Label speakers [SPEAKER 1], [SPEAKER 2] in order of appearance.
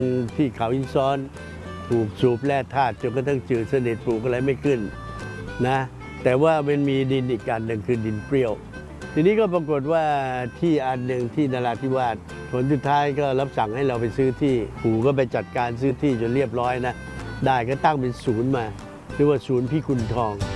[SPEAKER 1] ที่เขาหินซ้อนถูกสูบแร่ธาตุจนกระทั่งจืดสนิทปลูกอะไรไม่ขึ้นนะแต่ว่ามันมีดินอีกการหนึ่งคือดินเปรี้ยวทีนี้ก็ปรากฏว่าที่อันหนึ่งที่นราธิวาสผลสุดท้ายก็รับสั่งให้เราไปซื้อที่ปู่ก็ไปจัดการซื้อที่จนเรียบร้อยนะได้ก็ตั้งเป็นศูนย์มาเรียกว่าศูนย์พิกุลทอง